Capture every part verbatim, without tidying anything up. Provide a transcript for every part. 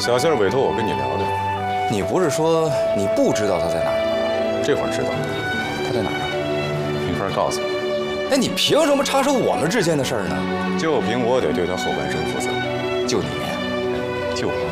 小杏委托我跟你聊聊。 你不是说你不知道他在哪儿吗？ 这会儿知道了。 他在哪儿啊？ 没法告诉你。 哎，你凭什么插手我们之间的事儿呢？ 就凭我得对他后半生负责。 就你？ 就我。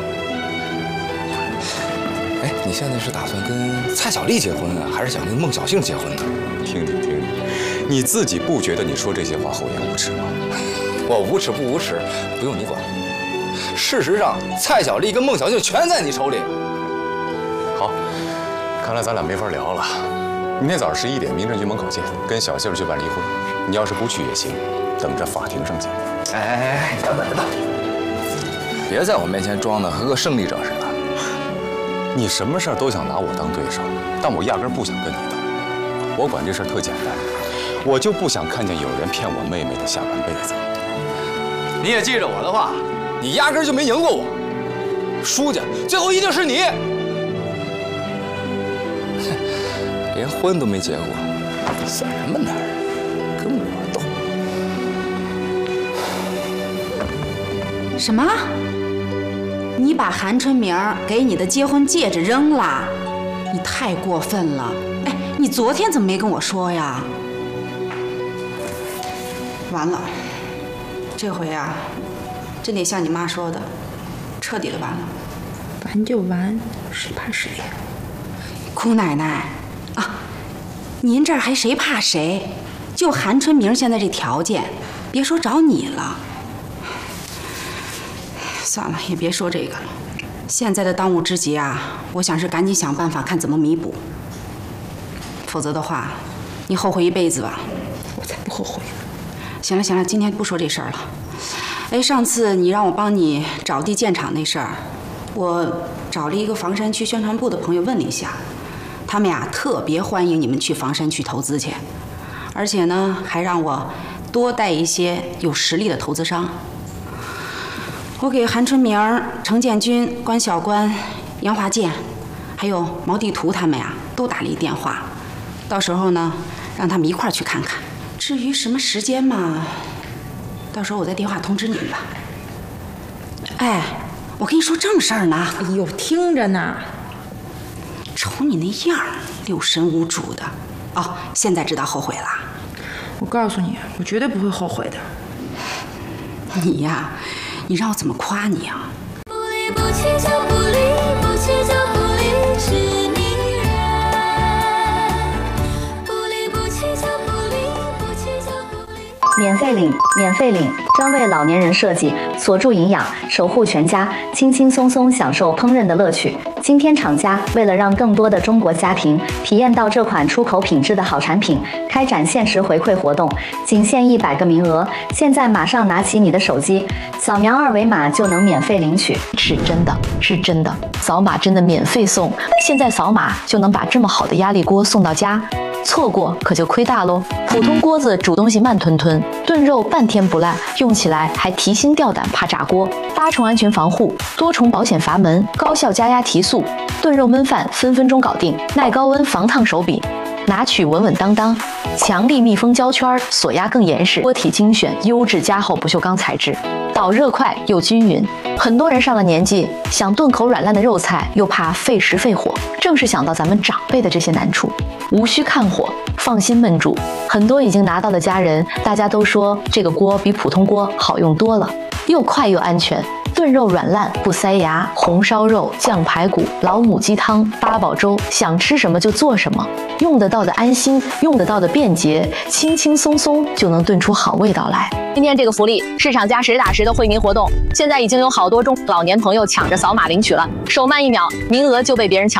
哎，你现在是打算跟蔡小丽结婚啊，还是想跟孟小杏结婚呢？ 听你听你，你自己不觉得你说这些话厚颜无耻吗？ 我无耻不无耻，不用你管。事实上，蔡小丽跟孟小杏全在你手里。 好，看来咱俩没法聊了。明天早上十一点，民政局门口见，跟小杏去办离婚。你要是不去也行，等着法庭上见。 哎哎哎，等等等，别在我面前装的和个胜利者似的。 你什么事儿都想拿我当对手，但我压根儿不想跟你斗。我管这事儿特简单，我就不想看见有人骗我妹妹的下半辈子。 你也记着我的话，你压根儿就没赢过我，输家最后一定是你。连婚都没结过，算什么男人？跟我斗？ 什么？你把韩春明给你的结婚戒指扔了？你太过分了！哎，你昨天怎么没跟我说呀？完了，这回啊，真得像你妈说的，彻底的完了。 完就完，谁怕谁呀？ 姑奶奶啊，您这儿还谁怕谁？就韩春明现在这条件，别说找你了。算了，也别说这个了。现在的当务之急啊，我想是赶紧想办法看怎么弥补，否则的话，你后悔一辈子吧。 我才不后悔呢。 行了行了，今天不说这事儿了。哎，上次你让我帮你找地建厂那事儿，我找了一个房山区宣传部的朋友问了一下，他们呀特别欢迎你们去房山区投资去，而且呢还让我多带一些有实力的投资商。我给韩春明、程建军、关小关、杨华建，还有毛地图他们呀，都打了一电话。到时候呢，让他们一块儿去看看。至于什么时间嘛，到时候我再电话通知你们吧。哎，我跟你说正事儿呢。 哎呦，听着呢。 瞅你那样儿，六神无主的。哦，现在知道后悔了。 我告诉你，我绝对不会后悔的。 你呀。你让我怎么夸你啊？ 不离不弃就不离，不弃就不离，是你人。不离不弃就不离，不弃就不离。 免费领，免费领，专为老年人设计，锁住营养，守护全家，轻轻松松享受烹饪的乐趣。今天厂家为了让更多的中国家庭体验到这款出口品质的好产品，开展限时回馈活动，仅限一百个名额。现在马上拿起你的手机，扫描二维码就能免费领取。 是真的，是真的，扫码真的免费送。现在扫码就能把这么好的压力锅送到家，错过可就亏大喽。普通锅子煮东西慢吞吞，炖肉半天不烂，用起来还提心吊胆，怕炸锅。八重安全防护，多重保险阀门，高效加压提速，炖肉焖饭分分钟搞定。耐高温防烫手柄，拿取稳稳当当。强力密封胶圈，锁压更严实。锅体精选优质加厚不锈钢材质，导热快又均匀。很多人上了年纪，想炖口软烂的肉菜，又怕费时费火，正是想到咱们长辈的这些难处，无需看火，放心焖煮。很多已经拿到的家人，大家都说这个锅比普通锅好用多了，又快又安全。炖肉软烂不塞牙，红烧肉、酱排骨、老母鸡汤、八宝粥，想吃什么就做什么，用得到的安心，用得到的便捷，轻轻松松就能炖出好味道来。今天这个福利，市场价实打实的惠民活动，现在已经有好多中老年朋友抢着扫码领取了，手慢一秒，名额就被别人抢。